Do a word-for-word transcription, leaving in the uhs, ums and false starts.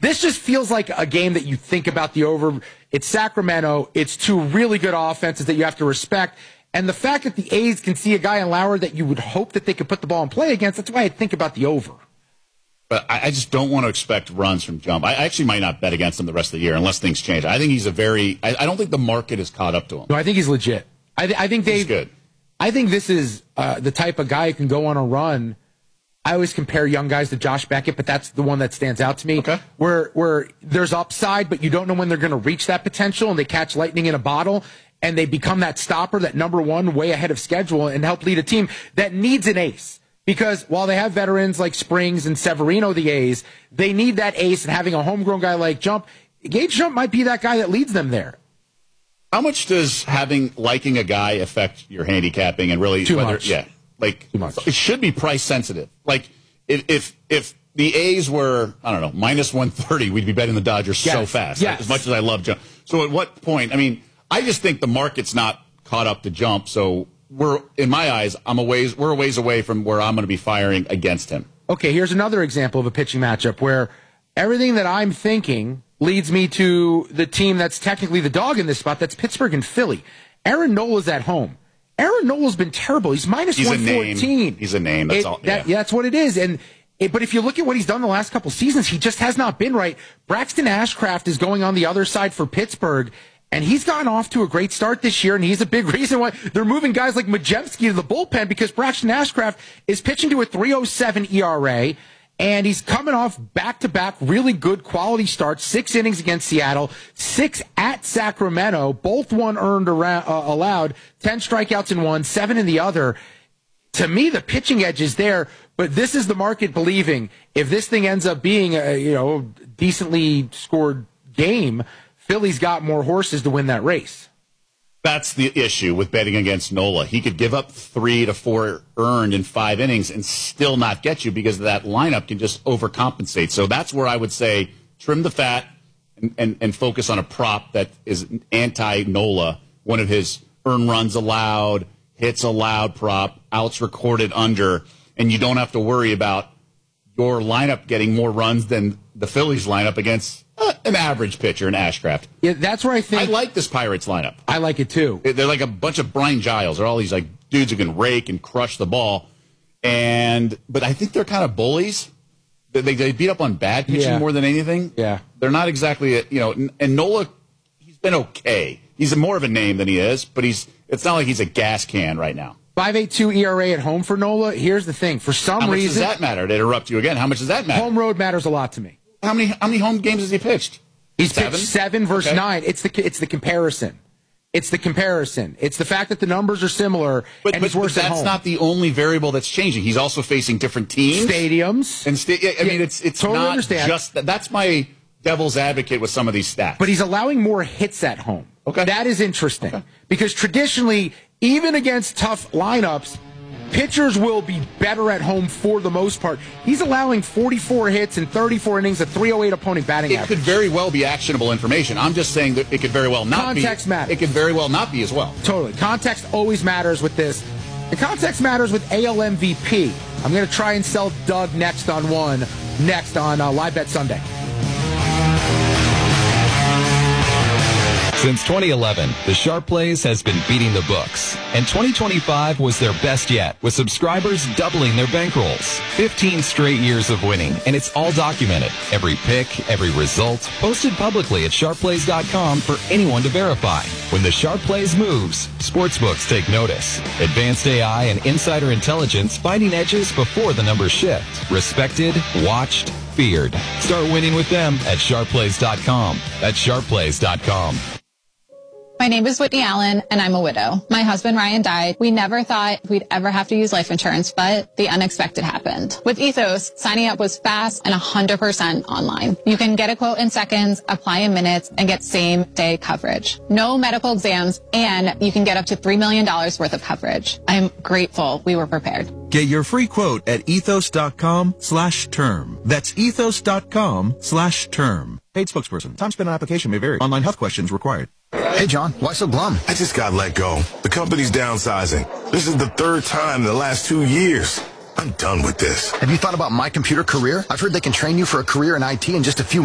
This just feels like a game that you think about the over. It's Sacramento. It's two really good offenses that you have to respect. And the fact that the A's can see a guy in Lauer that you would hope that they could put the ball in play against, that's why I think about the over. But I just don't want to expect runs from Jump. I actually might not bet against him the rest of the year unless things change. I think he's a very – I don't think the market is caught up to him. No, I think he's legit. I, th- I think they. He's good. I think this is uh, the type of guy who can go on a run. I always compare young guys to Josh Beckett, but that's the one that stands out to me. Okay. Where where there's upside, but you don't know when they're going to reach that potential, and they catch lightning in a bottle, and they become that stopper, that number one, way ahead of schedule, and help lead a team that needs an ace. Because while they have veterans like Springs and Severino, the A's, they need that ace, and having a homegrown guy like Jump, Gage Jump might be that guy that leads them there. How much does having liking a guy affect your handicapping and really Too whether much. yeah like Too much. It should be price sensitive. Like if if if the A's were I don't know minus one thirty, we'd be betting the Dodgers yes. so fast. Yes. As much as I love Jump. So at what point? I mean, I just think the market's not caught up to Jump. So we're in my eyes, I'm a ways we're a ways away from where I'm going to be firing against him. Okay, here's another example of a pitching matchup where everything that I'm thinking leads me to the team that's technically the dog in this spot. That's Pittsburgh and Philly. Aaron Nola's at home. Aaron Nola's been terrible. He's minus He's one fourteen. A name. He's a name. That's it, all. That, yeah. yeah, that's what it is. And it, but if you look at what he's done the last couple seasons, he just has not been right. Braxton Ashcraft is going on the other side for Pittsburgh, and he's gotten off to a great start this year, and he's a big reason why they're moving guys like Majewski to the bullpen, because Braxton Ashcraft is pitching to a three oh seven E R A. And he's coming off back-to-back really good quality starts, six innings against Seattle, six at Sacramento, both one earned around, uh, allowed, ten strikeouts in one, seven in the other. To me, the pitching edge is there, but this is the market believing if this thing ends up being a you know decently scored game, Philly's got more horses to win that race. That's the issue with betting against Nola. He could give up three to four earned in five innings and still not get you because that lineup can just overcompensate. So that's where I would say trim the fat and, and, and focus on a prop that is anti-Nola, one of his earn runs allowed, hits allowed prop, outs recorded under, and you don't have to worry about your lineup getting more runs than the Phillies lineup against uh, an average pitcher in Ashcraft. Yeah, that's where I think I like this Pirates lineup. I like it too. They're like a bunch of Brian Giles. They're all these like dudes who can rake and crush the ball. And but I think they're kind of bullies. They, they beat up on bad pitching Yeah. more than anything. Yeah. They're not exactly, a, you know, and Nola, he's been okay. He's a more of a name than he is, but he's it's not like he's a gas can right now. five point eight two E R A at home for Nola. Here's the thing. For some How much reason, does that matter? To interrupt you again, how much does that matter? home road matters a lot to me. How many how many home games has he pitched? He's Seven? pitched seven versus Okay. nine. It's the it's the comparison. It's the comparison. It's the fact that the numbers are similar But, and but, he's worse but at that's home. not the only variable that's changing. He's also facing different teams. Stadiums. And sta- I mean, it's it's totally not understand. just that. That's my devil's advocate with some of these stats. But he's allowing more hits at home. Okay. That is interesting. Okay. Because traditionally, even against tough lineups, pitchers will be better at home for the most part. He's allowing forty-four hits in thirty-four innings, a three oh eight opponent batting it average. could very well be actionable information. I'm just saying that it could very well not be. Context matters. It could very well not be as well. Totally. Context always matters with this. The context matters with A L M V P. I'm going to try and sell Doug next on one, next on uh, Live Bet Sunday. Since twenty eleven, the Sharp Plays has been beating the books, and twenty twenty-five was their best yet, with subscribers doubling their bankrolls. fifteen straight years of winning, and it's all documented. Every pick, every result, posted publicly at sharp plays dot com for anyone to verify. When the Sharp Plays moves, sportsbooks take notice. Advanced A I and insider intelligence finding edges before the numbers shift. Respected, watched, feared. Start winning with them at sharp plays dot com. That's sharp plays dot com. My name is Whitney Allen, and I'm a widow. My husband, Ryan, died. We never thought we'd ever have to use life insurance, but the unexpected happened. With Ethos, signing up was fast and one hundred percent online. You can get a quote in seconds, apply in minutes, and get same-day coverage. No medical exams, and you can get up to three million dollars worth of coverage. I'm grateful we were prepared. Get your free quote at ethos.com slash term. That's ethos.com slash term. Paid spokesperson. Time spent on application may vary. Online health questions required. Hey, John, why so glum? I just got let go. The company's downsizing. This is the third time in the last two years. I'm done with this. Have you thought about My Computer Career? I've heard they can train you for a career in I T in just a few